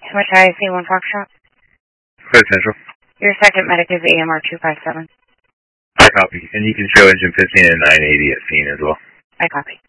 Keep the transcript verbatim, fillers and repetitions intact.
Switch I C one Foxtrot. Clear Central. Your second medic is A M R two five seven. I copy. And you can show engine fifteen and nine eighty at scene as well. I copy.